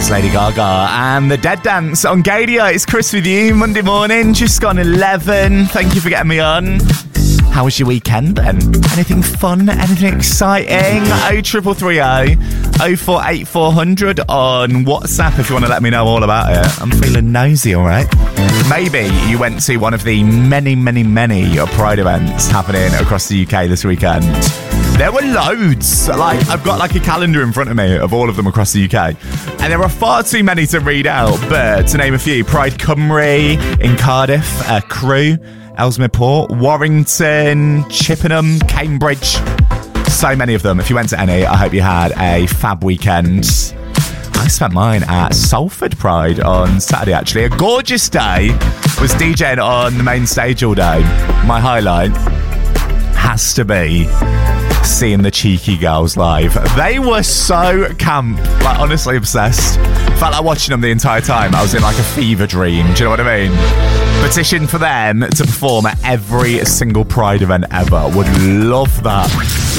Lady Gaga and the Dead Dance on Gadia. It's Chris with you, Monday morning, just gone 11. Thank you for getting me on. How was your weekend then? Anything fun? Anything exciting? 0330 048400 on WhatsApp if you want to let me know all about it. I'm feeling nosy, all right? Maybe you went to one of the many Pride events happening across the UK this weekend. There were loads. I've got a calendar in front of me of all of them across the UK. And there are far too many to read out, but to name a few, Pride Cymru in Cardiff, Crewe, Ellesmere Port, Warrington, Chippenham, Cambridge. So many of them. If you went to any, I hope you had a fab weekend. I spent mine at Salford Pride on Saturday, actually. A gorgeous day. Was DJing on the main stage all day. My highlight has to be seeing the Cheeky Girls live. They were so camp, honestly obsessed. Felt like watching them the entire time. I was in a fever dream. Do you know what I mean? Petition for them to perform at every single Pride event ever. Would love that.